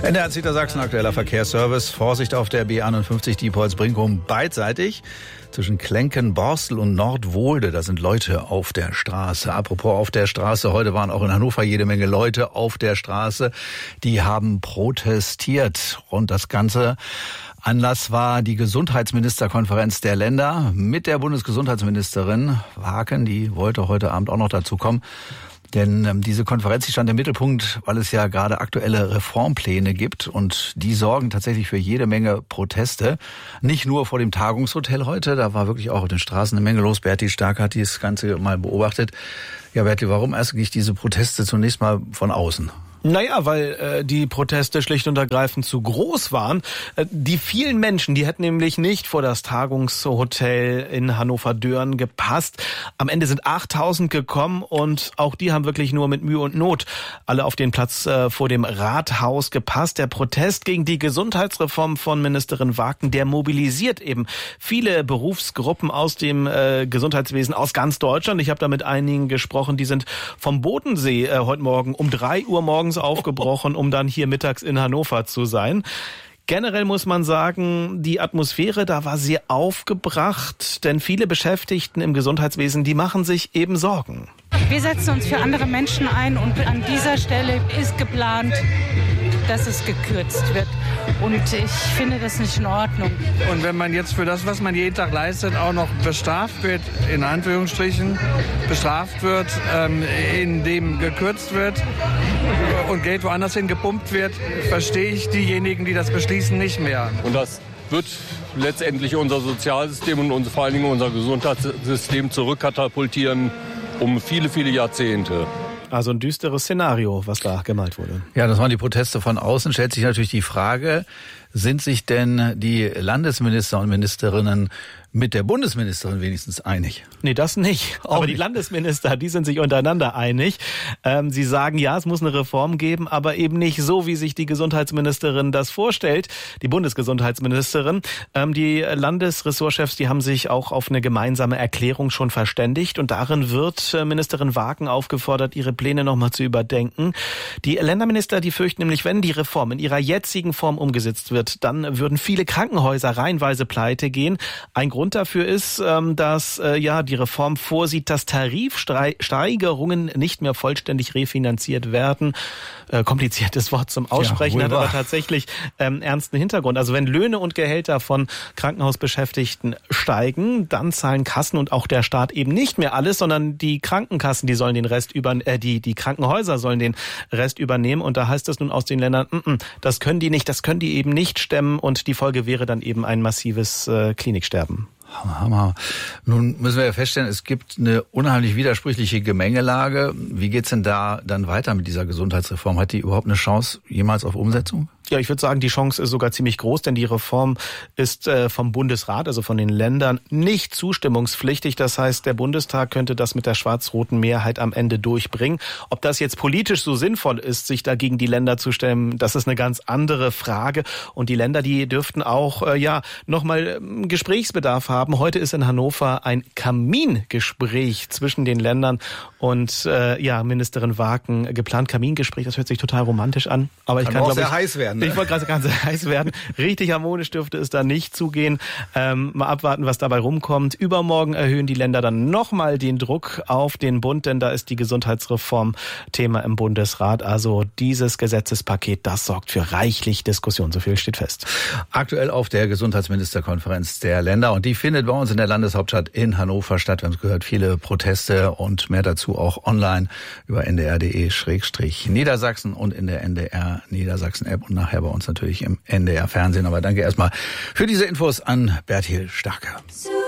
NDR Niedersachsen, aktueller Verkehrsservice. Vorsicht auf der B51 Diepholz-Brinkum beidseitig. Zwischen Klenken, Borstel und Nordwohlde, da sind Leute auf der Straße. Apropos auf der Straße, heute waren auch in Hannover jede Menge Leute auf der Straße. Die haben protestiert. Und das Ganze Anlass war die Gesundheitsministerkonferenz der Länder mit der Bundesgesundheitsministerin Wagen. Die wollte heute Abend auch noch dazu kommen. Denn diese Konferenz, die stand im Mittelpunkt, weil es ja gerade aktuelle Reformpläne gibt. Und die sorgen tatsächlich für jede Menge Proteste. Nicht nur vor dem Tagungshotel heute, da war wirklich auch auf den Straßen eine Menge los. Berti Stark hat dieses Ganze mal beobachtet. Ja, Berti, warum eigentlich diese Proteste zunächst mal von außen? Naja, weil die Proteste schlicht und ergreifend zu groß waren. Die vielen Menschen, die hätten nämlich nicht vor das Tagungshotel in Hannover-Dören gepasst. Am Ende sind 8.000 gekommen und auch die haben wirklich nur mit Mühe und Not alle auf den Platz vor dem Rathaus gepasst. Der Protest gegen die Gesundheitsreform von Ministerin Wagen, der mobilisiert eben viele Berufsgruppen aus dem Gesundheitswesen aus ganz Deutschland. Ich habe da mit einigen gesprochen, die sind vom Bodensee heute Morgen um 3 Uhr morgens aufgebrochen, um dann hier mittags in Hannover zu sein. Generell muss man sagen, die Atmosphäre da war sehr aufgebracht, denn viele Beschäftigten im Gesundheitswesen, die machen sich eben Sorgen. Wir setzen uns für andere Menschen ein und an dieser Stelle ist geplant, dass es gekürzt wird. Und ich finde das nicht in Ordnung. Und wenn man jetzt für das, was man jeden Tag leistet, auch noch bestraft wird, in Anführungsstrichen, bestraft wird, indem gekürzt wird und Geld woanders hin gepumpt wird, verstehe ich diejenigen, die das beschließen, nicht mehr. Und das wird letztendlich unser Sozialsystem und vor allen Dingen unser Gesundheitssystem zurückkatapultieren um viele, viele Jahrzehnte. Also ein düsteres Szenario, was da gemalt wurde. Ja, das waren die Proteste von außen. Stellt sich natürlich die Frage, sind sich denn die Landesminister und Ministerinnen mit der Bundesministerin wenigstens einig? Nee, das nicht. Aber die Landesminister, die sind sich untereinander einig. Sie sagen, ja, es muss eine Reform geben, aber eben nicht so, wie sich die Gesundheitsministerin das vorstellt, die Bundesgesundheitsministerin. Die Landesressortchefs, die haben sich auch auf eine gemeinsame Erklärung schon verständigt und darin wird Ministerin Wagen aufgefordert, ihre Pläne nochmal zu überdenken. Die Länderminister, die fürchten nämlich, wenn die Reform in ihrer jetzigen Form umgesetzt wird, dann würden viele Krankenhäuser reihenweise pleite gehen. Ein Grund dafür ist, dass die Reform vorsieht, dass Tarifsteigerungen nicht mehr vollständig refinanziert werden. Kompliziertes Wort zum Aussprechen, hat aber tatsächlich ernsten Hintergrund. Also wenn Löhne und Gehälter von Krankenhausbeschäftigten steigen, dann zahlen Kassen und auch der Staat eben nicht mehr alles, sondern die Krankenkassen, die sollen den Rest die Krankenhäuser sollen den Rest übernehmen. Und da heißt es nun aus den Ländern, das können die nicht, das können die eben nicht stemmen und die Folge wäre dann eben ein massives Kliniksterben. Hammer. Nun müssen wir ja feststellen, es gibt eine unheimlich widersprüchliche Gemengelage. Wie geht's denn da dann weiter mit dieser Gesundheitsreform? Hat die überhaupt eine Chance jemals auf Umsetzung? Ja, ich würde sagen, die Chance ist sogar ziemlich groß, denn die Reform ist vom Bundesrat, also von den Ländern, nicht zustimmungspflichtig. Das heißt, der Bundestag könnte das mit der schwarz-roten Mehrheit am Ende durchbringen. Ob das jetzt politisch so sinnvoll ist, sich dagegen die Länder zu stemmen, das ist eine ganz andere Frage. Und die Länder, die dürften auch nochmal Gesprächsbedarf haben. Heute ist in Hannover ein Kamingespräch zwischen den Ländern und Ministerin Wagen geplant. Kamingespräch, das hört sich total romantisch an, aber ich kann glaube ich heiß werden. Ich wollte gerade ganz heiß werden. Richtig harmonisch dürfte es da nicht zugehen. Mal abwarten, was dabei rumkommt. Übermorgen erhöhen die Länder dann nochmal den Druck auf den Bund, denn da ist die Gesundheitsreform Thema im Bundesrat. Also dieses Gesetzespaket, das sorgt für reichlich Diskussion. So viel steht fest. Aktuell auf der Gesundheitsministerkonferenz der Länder und die findet bei uns in der Landeshauptstadt in Hannover statt. Wir haben es gehört, viele Proteste und mehr dazu auch online über ndr.de/Niedersachsen und in der NDR Niedersachsen App und nachher bei uns natürlich im NDR Fernsehen. Aber danke erstmal für diese Infos an Bertil Starke.